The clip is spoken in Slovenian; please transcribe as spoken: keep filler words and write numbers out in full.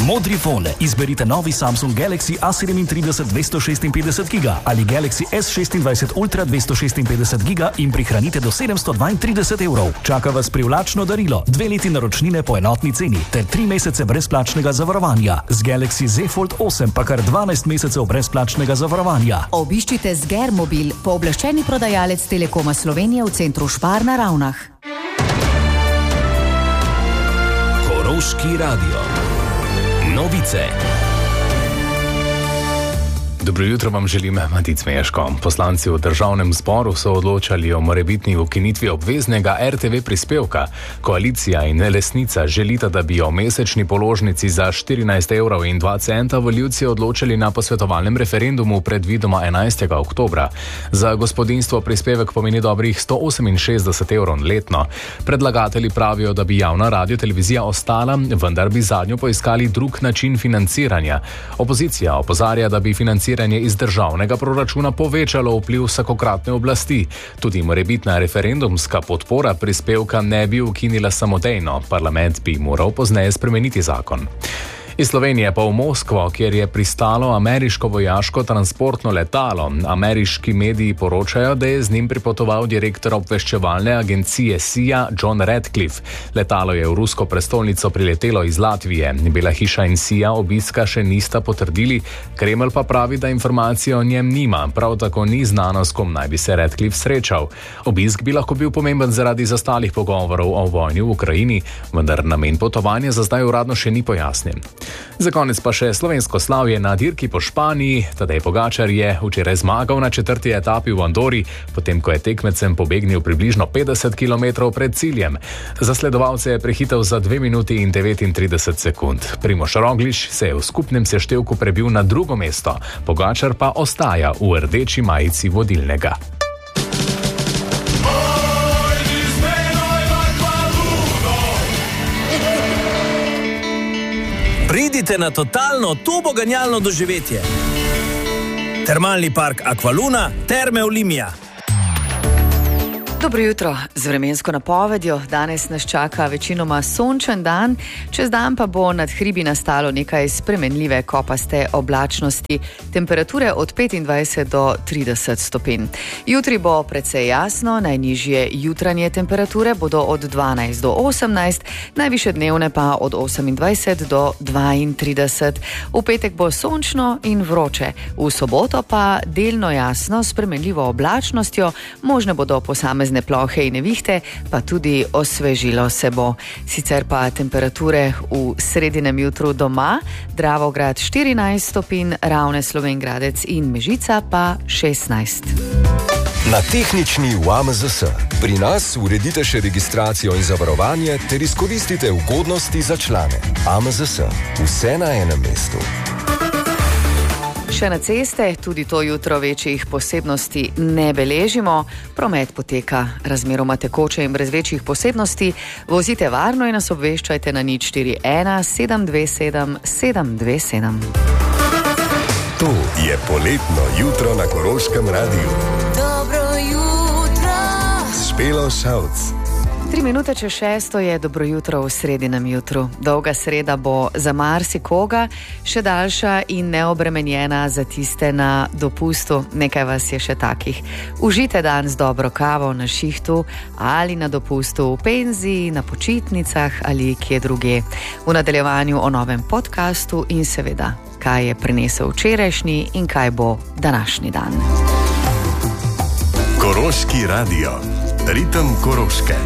Modri fon. Izberite novi Samsung Galaxy A sedemintrideset dvesto šestinpetdeset giga ali Galaxy S šestindvajset Ultra dvesto šestinpetdeset giga in prihranite do sedemsto dvaintrideset evrov. Čaka vas privlačno darilo, dve leti naročnine po enotni ceni ter tri mesece brezplačnega zavarovanja. Z Galaxy Z Fold osem pa kar dvanajst mesecev brezplačnega zavarovanja. Obiščite Sgermobil, pooblaščeni prodajalec Telekoma Slovenije v centru Špar na Ravnah. Koroški radio. Novice. Dobro jutro vam želim, Matic Meško. Poslanci v državnem zboru so odločali o morebitni ukinitvi obveznega R T V prispevka. Koalicija in Lesnica želita, da bi o mesečni položnici za štirinajst evrov in dva centa volivci odločili na posvetovalnem referendumu predvidoma enajstega oktobra. Za gospodinjstvo prispevek pomeni dobrih sto oseminšestdeset evrov letno. Predlagatelji pravijo, da bi javna radiotelevizija ostala, vendar bi zadnjo poiskali drug način financiranja. Opozicija opozarja, da bi financiranje iz državnega proračuna povečalo vpliv vsakokratne oblasti. Tudi morebitna referendumska podpora prispevka ne bi ukinila samodejno. Parlament bi moral pozneje spremeniti zakon. Iz Slovenije pa v Moskvo, kjer je pristalo ameriško vojaško transportno letalo. Ameriški mediji poročajo, da je z njim pripotoval direktor obveščevalne agencije C I A John Radcliffe. Letalo je v rusko prestolnico priletelo iz Latvije. Bela hiša in C I A obiska še nista potrdili, Kremelj pa pravi, da informacije o njem nima. Prav tako ni znano, s kom naj bi se Radcliffe srečal. Obisk bi lahko bil pomemben zaradi zastalih pogovorov o vojni v Ukrajini, vendar namen potovanja za zdaj uradno še ni pojasnjen. Za konec pa še slovensko slavje na dirki po Španiji. Tadej Pogačar je včeraj zmagal na četrti etapi v Andori, potem ko je tekmecem pobegnil približno petdeset kilometrov pred ciljem. Zasledovalce je prehitel za dve minuti in devetintrideset sekund. Primož Roglič se je v skupnem seštevku prebil na drugo mesto, Pogačar pa ostaja v rdeči majici vodilnega. Pridite na totalno turboganjalno doživetje. Termalni park Aqualuna, Terme Olimia. Dobro jutro. Z vremensko napovedjo danes nas čaka večinoma sončen dan, čez dan pa bo nad hribi nastalo nekaj spremenljive kopaste oblačnosti, temperature od petindvajset do trideset stopinj. Jutri bo precej jasno, najnižje jutranje temperature bodo od dvanajst do osemnajst, najvišje dnevne pa od osemindvajset do dvaintrideset. V petek bo sončno in vroče, v soboto pa delno jasno s spremenljivo oblačnostjo, možne bodo posamezne plohe in nevihte, pa tudi osvežilo se bo. Sicer pa temperature v sredinem jutru doma, Dravograd štirinajst stopinj, Ravne, Slovenj Gradec in Mežica pa šestnajst. Na tehnični v A M Z S. Pri nas uredite še registracijo in zavarovanje ter izkoristite ugodnosti za člane. A M Z S. Vse na enem mestu. Še na ceste, tudi to jutro večjih posebnosti ne beležimo. Promet poteka razmeroma tekoče in brez večjih posebnosti. Vozite varno in nas obveščajte na nič štiri ena sedem dve sedem sedem dve sedem. To je poletno jutro na Koroškem radiju. Dobro jutro. Špelo Šavc. Tri minute čez šesto je dobro jutro v sredinem jutru. Dolga sreda bo za marsikoga, še daljša in neobremenjena za tiste na dopustu. Nekaj vas je še takih. Užite dan z dobro kavo na šihtu ali na dopustu v penziji, na počitnicah ali kje druge. V nadaljevanju o novem podcastu in seveda, kaj je prinesel včerajšnji in kaj bo današnji dan. Koroški radio. Ritem Koroške.